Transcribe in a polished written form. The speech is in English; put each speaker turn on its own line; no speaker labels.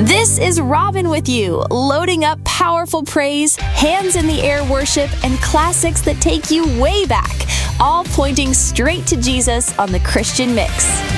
This is Robin with you, loading up powerful praise, hands in the air worship, and classics that take you way back, all pointing straight to Jesus on the Christian Mix.